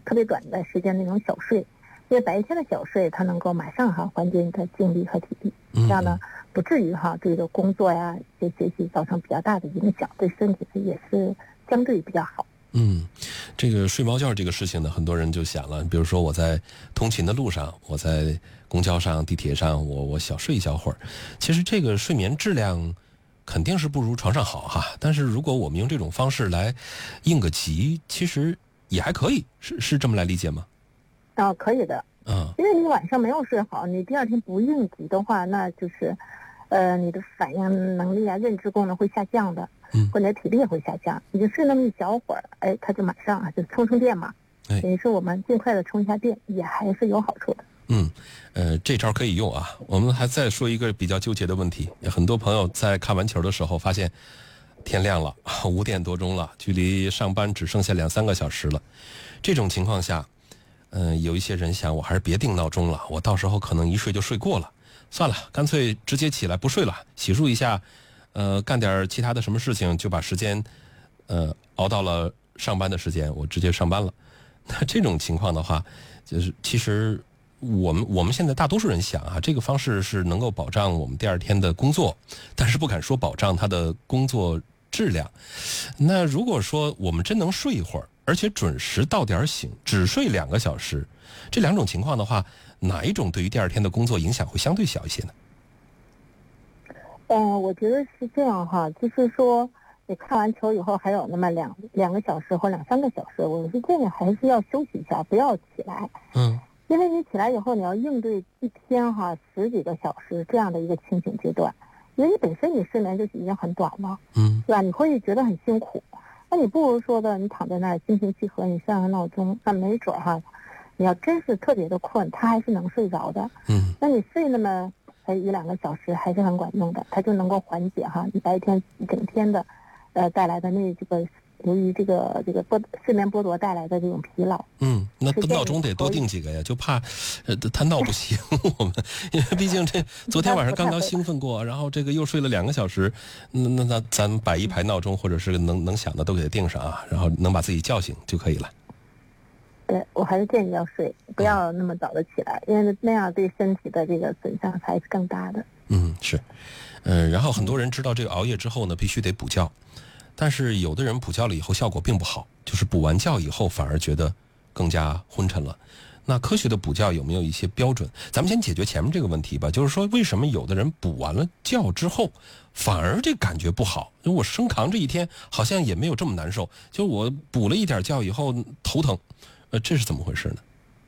特别短的时间那种小睡，因为白天的小睡它能够马上缓解你的精力和体力，这样呢不至于对这个工作呀这学习造成比较大的影响，对身体也是相对比较好。 这个睡猫觉这个事情呢，很多人就想了，比如说我在通勤的路上，我在公交上、地铁上，我小睡一小会儿，其实这个睡眠质量肯定是不如床上好但是如果我们用这种方式来应个急，其实也还可以，是这么来理解吗？ 可以的。因为你晚上没有睡好，你第二天不应急的话，那就是你的反应能力啊、认知功能会下降的，或者体力也会下降。你就睡那么一小会儿，它就马上就充电嘛。等于是我们尽快的充一下电，也还是有好处的。 这招可以用啊。我们还再说一个比较纠结的问题，很多朋友在看完球的时候发现天亮了，5点多钟了，距离上班只剩下2-3个小时了。这种情况下，有一些人想，我还是别定闹钟了，我到时候可能一睡就睡过了，算了，干脆直接起来不睡了，洗漱一下，干点其他的什么事情，就把时间熬到了上班的时间，我直接上班了。那这种情况的话，就是其实我们现在大多数人想这个方式是能够保障我们第二天的工作，但是不敢说保障他的工作质量。那如果说我们真能睡一会儿，而且准时到点醒，只睡2个小时，这2种情况的话，哪一种对于第二天的工作影响会相对小一些呢？ 我觉得是这样就是说你看完球以后还有那么两个小时或2-3个小时，我是建议还是要休息一下，不要起来。因为你起来以后你要应对一天10几个小时这样的一个清醒阶段，因为你本身你睡眠就已经很短了，对吧？你会觉得很辛苦，那你不如说的你躺在那儿心平气和，你设个闹钟，那没准你要真是特别的困，它还是能睡着的。那你睡那么1-2个小时还是很管用的，它就能够缓解你白天一整天的带来的这个由于这个睡眠剥夺带来的这种疲劳。 那闹钟得多定几个呀，就怕他闹不醒我们，因为毕竟这昨天晚上刚刚兴奋过，然后这个又睡了2个小时，那咱摆一排闹钟或者是能响的都给它定上然后能把自己叫醒就可以了。 对，我还是建议要睡，不要那么早的起来，因为那样对身体的这个损伤还是更大的。 是，然后很多人知道这个熬夜之后呢，必须得补觉，但是有的人补觉了以后效果并不好，就是补完觉以后反而觉得更加昏沉了。那科学的补觉有没有一些标准？咱们先解决前面这个问题吧，就是说为什么有的人补完了觉之后反而这感觉不好？就我生扛这一天好像也没有这么难受，就我补了一点觉以后头疼，这是怎么回事呢？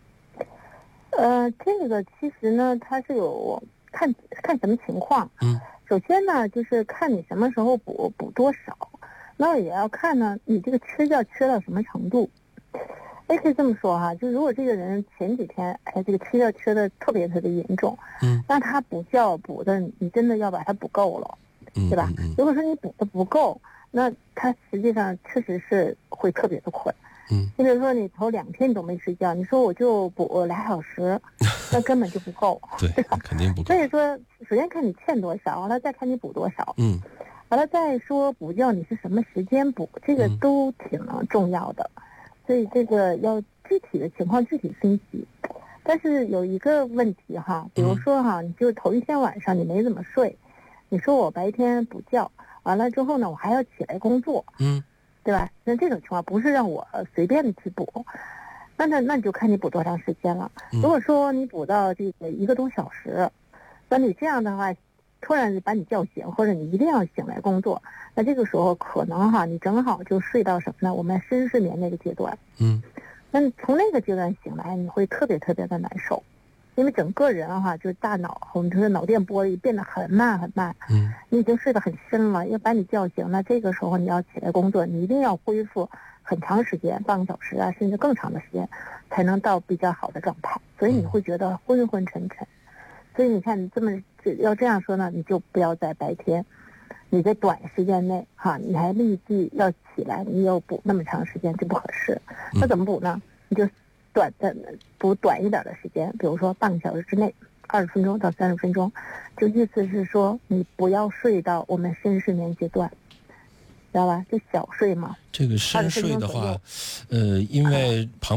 这个其实呢，它是有看什么情况。首先呢，就是看你什么时候补多少，那也要看呢你这个缺觉缺到什么程度。可以这么说就如果这个人前几天这个缺觉缺的特别特别严重，那他补觉补的你真的要把它补够了，对吧？如果说你补的不够，那他实际上确实是会特别的困。你比如说你头2天你都没睡觉，你说我就补2小时，那根本就不够。 对，肯定不够。 所以说，首先看你欠多少，完了再看你补多少。完了再说补觉你是什么时间补，这个都挺重要的。所以这个要具体的情况具体分析。但是有一个问题比如说你就头一天晚上你没怎么睡，你说我白天补觉，完了之后呢我还要起来工作，对吧？那这种情况不是让我随便的去补，那你就看你补多长时间了。如果说你补到这个1个多小时，那你这样的话突然把你叫醒，或者你一定要醒来工作，那这个时候可能你正好就睡到什么呢？我们深睡眠那个阶段。那你从那个阶段醒来，你会特别特别的难受，因为整个人就是大脑我们说脑电波变得很慢很慢。你已经睡得很深了，要把你叫醒，那这个时候你要起来工作，你一定要恢复很长时间，半个小时甚至更长的时间，才能到比较好的状态，所以你会觉得昏昏沉沉。所以你看你要这样说呢，你就不要在白天，你在短时间内你还立即要起来，你又补那么长时间，这不合适。那怎么补呢？你就补短一点的时间，比如说半个小时之内，20分钟到30分钟，就意思是说你不要睡到我们深睡眠阶段，知道吧？就小睡嘛。 这个深睡的话，因为旁